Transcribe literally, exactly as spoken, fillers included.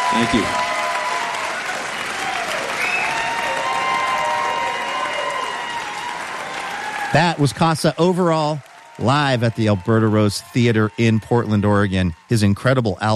Thank you. That was Casa Overall live at the Alberta Rose Theater in Portland, Oregon. His incredible album.